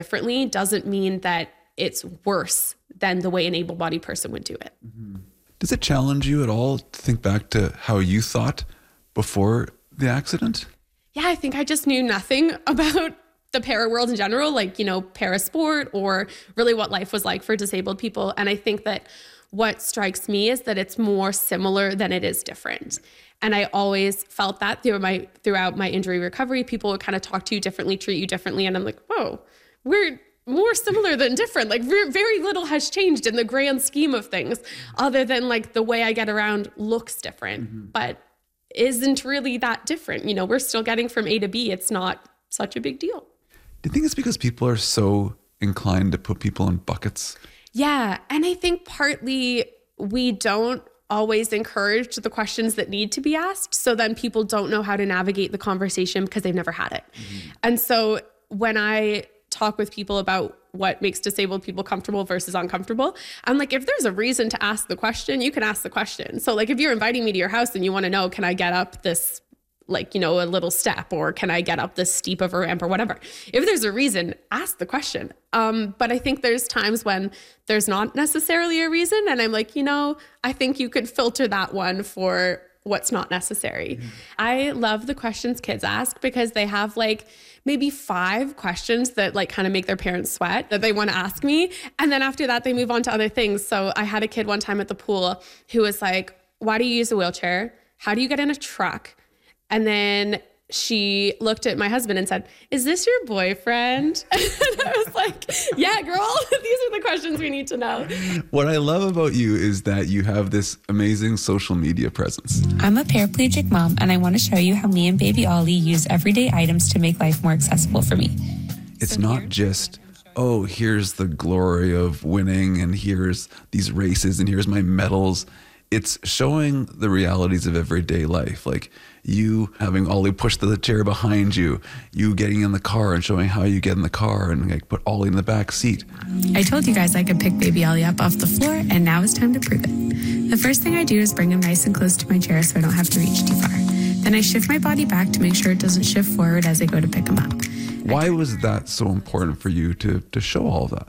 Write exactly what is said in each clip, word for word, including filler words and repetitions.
differently doesn't mean that it's worse than the way an able-bodied person would do it. Mm-hmm. Does it challenge you at all to think back to how you thought before the accident? Yeah, I think I just knew nothing about the para world in general, like, you know, para sport or really what life was like for disabled people. And I think that what strikes me is that it's more similar than it is different. And I always felt that through my, throughout my injury recovery, people would kind of talk to you differently, treat you differently. And I'm like, whoa, we're more similar than different. Like very little has changed in the grand scheme of things, other than like the way I get around looks different, mm-hmm. but isn't really that different. You know, we're still getting from A to B. It's not such a big deal. Do you think it's because people are so inclined to put people in buckets? Yeah. And I think partly we don't always encourage the questions that need to be asked. So then people don't know how to navigate the conversation because they've never had it. Mm-hmm. And so when I talk with people about what makes disabled people comfortable versus uncomfortable, I'm like, if there's a reason to ask the question, you can ask the question. So like if you're inviting me to your house and you want to know, can I get up this, like, you know, a little step, or can I get up this steep of a ramp or whatever? If there's a reason, ask the question. Um, but I think there's times when there's not necessarily a reason. And I'm like, you know, I think you could filter that one for what's not necessary. Mm-hmm. I love the questions kids ask because they have like maybe five questions that like kind of make their parents sweat that they want to ask me. And then after that, they move on to other things. So I had a kid one time at the pool who was like, why do you use a wheelchair? How do you get in a truck? And then she looked at my husband and said, is this your boyfriend? And I was like, yeah, girl, these are the questions we need to know. What I love about you is that you have this amazing social media presence. I'm a paraplegic mom, and I want to show you how me and baby Ollie use everyday items to make life more accessible for me. It's so not just, oh, here's the glory of winning, and here's these races, and here's my medals. It's showing the realities of everyday life, like you having Ollie push the chair behind you, you getting in the car and showing how you get in the car and like put Ollie in the back seat. I told you guys I could pick baby Ollie up off the floor, and now it's time to prove it. The first thing I do is bring him nice and close to my chair so I don't have to reach too far. Then I shift my body back to make sure it doesn't shift forward as I go to pick him up. Why was that so important for you to to show all of that?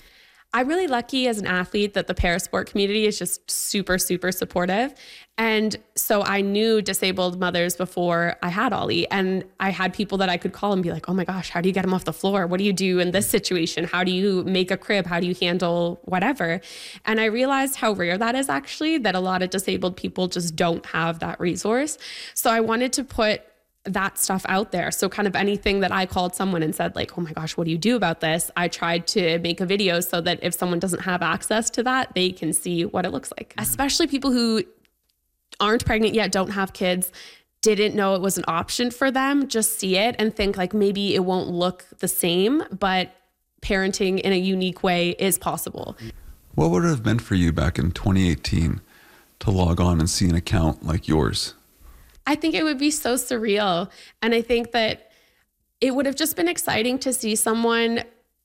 I'm really lucky as an athlete that the parasport community is just super, super supportive. And so I knew disabled mothers before I had Ollie, and I had people that I could call and be like, oh my gosh, how do you get him off the floor? What do you do in this situation? How do you make a crib? How do you handle whatever? And I realized how rare that is actually, that a lot of disabled people just don't have that resource. So I wanted to put that stuff out there. So kind of anything that I called someone and said like, oh my gosh, what do you do about this? I tried to make a video so that if someone doesn't have access to that, they can see what it looks like. Especially people who aren't pregnant yet, don't have kids, didn't know it was an option for them, just see it and think like maybe it won't look the same, but parenting in a unique way is possible. What would it have meant for you back in twenty eighteen to log on and see an account like yours? I think it would be so surreal. And I think that it would have just been exciting to see someone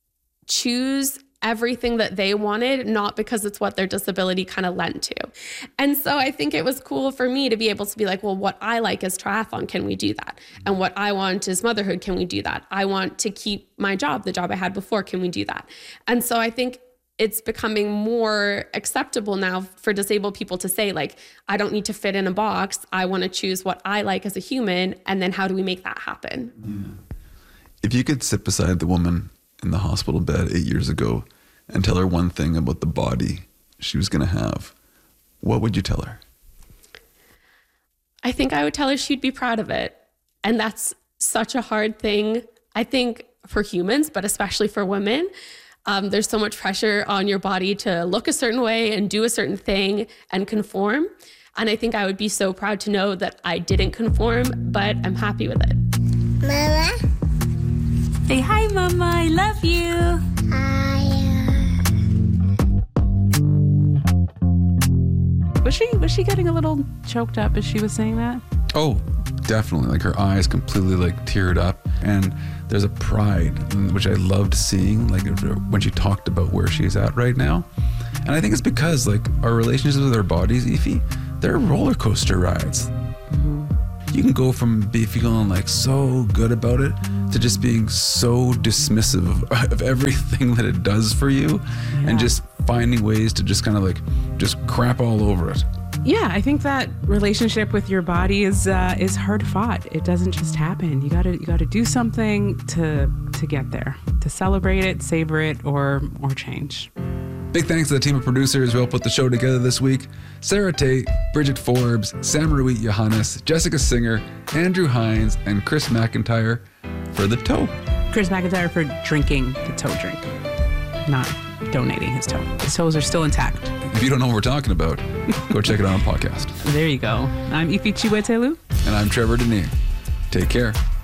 choose everything that they wanted, not because it's what their disability kind of lent to. And so I think it was cool for me to be able to be like, well, what I like is triathlon. Can we do that? And what I want is motherhood. Can we do that? I want to keep my job, the job I had before. Can we do that? And so I think it's becoming more acceptable now for disabled people to say like, I don't need to fit in a box. I want to choose what I like as a human. And then how do we make that happen? Yeah. If you could sit beside the woman in the hospital bed eight years ago and tell her one thing about the body she was going to have, what would you tell her? I think I would tell her she'd be proud of it. And that's such a hard thing, I think, for humans, but especially for women. Um, there's so much pressure on your body to look a certain way and do a certain thing and conform. And I think I would be so proud to know that I didn't conform, but I'm happy with it. Mama? Say hi, Mama. I love you. Hi. Was she, was she getting a little choked up as she was saying that? Oh, definitely. Like her eyes completely like teared up. And there's a pride, which I loved seeing, like when she talked about where she's at right now. And I think it's because like our relationships with our bodies, Aoife, they're roller coaster rides. Mm-hmm. you can go from be feeling like so good about it to just being so dismissive of, of everything that it does for you, yeah. and just finding ways to just kind of like just crap all over it. Yeah, I think that relationship with your body is uh, is hard fought. It doesn't just happen. You gotta you gotta do something to to get there, to celebrate it, savor it, or or change. Big thanks to the team of producers who helped put the show together this week. Sarah Tate, Bridget Forbes, Sam Ruiz Johannes, Jessica Singer, Andrew Hines, and Chris McIntyre for the toe. Chris McIntyre for drinking the toe drink, not donating his toe. His toes are still intact. If you don't know what we're talking about, go check it out on podcast. There you go. I'm Ifi Chiwetelu. And I'm Trevor Denier. Take care.